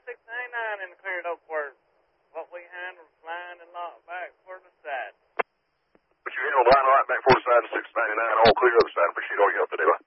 699 in the cleared up where what we handled flying and locked back for the side. But you handled line right back for the side of 699, all clear up side. Appreciate all your help today, bud.